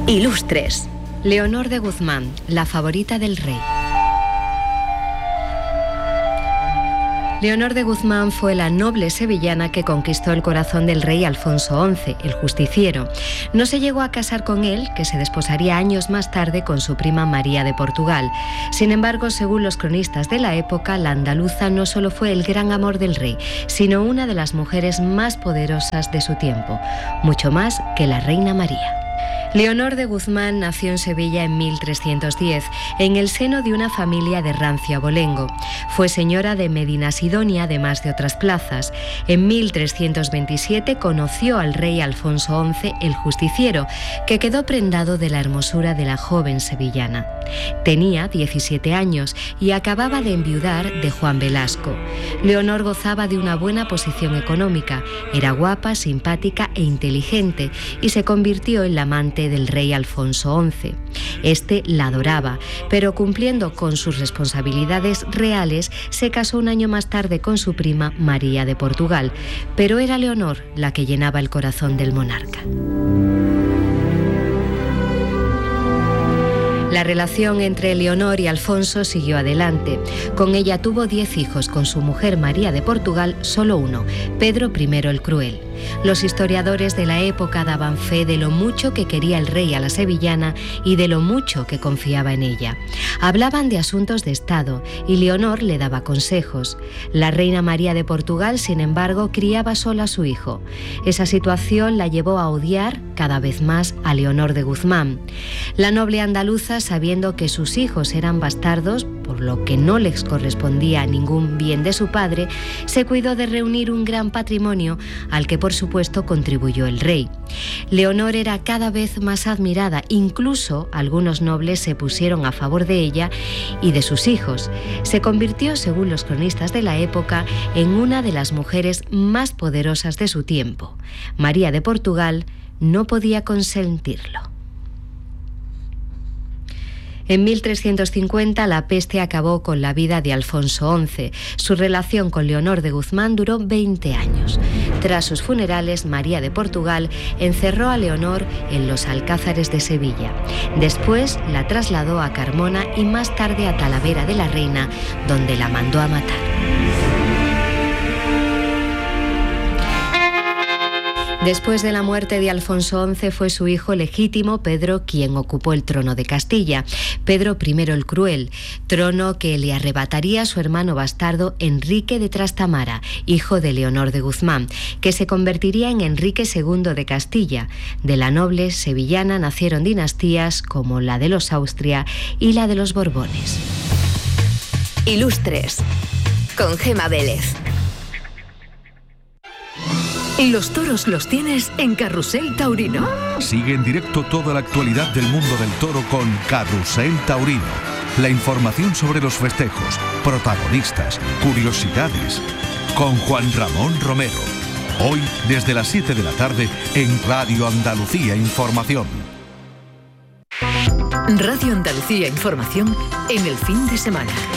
Ilustres. Leonor de Guzmán, la favorita del rey. Leonor de Guzmán fue la noble sevillana que conquistó el corazón del rey Alfonso XI, el Justiciero. No se llegó a casar con él, que se desposaría años más tarde con su prima María de Portugal. Sin embargo, según los cronistas de la época, la andaluza no solo fue el gran amor del rey, sino una de las mujeres más poderosas de su tiempo, mucho más que la reina María. Leonor de Guzmán nació en Sevilla en 1310, en el seno de una familia de rancio abolengo. Fue señora de Medinasidonia, además de otras plazas. En 1327 conoció al rey Alfonso XI, el Justiciero, que quedó prendado de la hermosura de la joven sevillana. Tenía 17 años y acababa de enviudar de Juan Velasco. Leonor gozaba de una buena posición económica, era guapa, simpática e inteligente y se convirtió en la amante del rey Alfonso XI. Este la adoraba, pero cumpliendo con sus responsabilidades reales, se casó un año más tarde con su prima María de Portugal, pero era Leonor la que llenaba el corazón del monarca. La relación entre Leonor y Alfonso siguió adelante. Con ella tuvo 10 hijos, con su mujer María de Portugal solo uno, Pedro I el Cruel. Los historiadores de la época daban fe de lo mucho que quería el rey a la sevillana y de lo mucho que confiaba en ella. Hablaban de asuntos de Estado y Leonor le daba consejos. La reina María de Portugal, sin embargo, criaba sola a su hijo. Esa situación la llevó a odiar cada vez más a Leonor de Guzmán. La noble andaluza, sabiendo que sus hijos eran bastardos, por lo que no les correspondía ningún bien de su padre, se cuidó de reunir un gran patrimonio al que por supuesto contribuyó el rey. Leonor era cada vez más admirada, incluso algunos nobles se pusieron a favor de ella y de sus hijos. Se convirtió, según los cronistas de la época, en una de las mujeres más poderosas de su tiempo. María de Portugal no podía consentirlo. En 1350 la peste acabó con la vida de Alfonso XI. Su relación con Leonor de Guzmán duró 20 años. Tras sus funerales, María de Portugal encerró a Leonor en los Alcázares de Sevilla. Después la trasladó a Carmona y más tarde a Talavera de la Reina, donde la mandó a matar. Después de la muerte de Alfonso XI fue su hijo legítimo Pedro quien ocupó el trono de Castilla, Pedro I el Cruel, trono que le arrebataría a su hermano bastardo Enrique de Trastamara, hijo de Leonor de Guzmán, que se convertiría en Enrique II de Castilla. De la noble sevillana nacieron dinastías como la de los Austria y la de los Borbones. Ilustres, con Gema Vélez. ¿Los toros los tienes en Carrusel Taurino? Sigue en directo toda la actualidad del mundo del toro con Carrusel Taurino. La información sobre los festejos, protagonistas, curiosidades. Con Juan Ramón Romero. Hoy desde las 7 de la tarde en Radio Andalucía Información. Radio Andalucía Información en el fin de semana.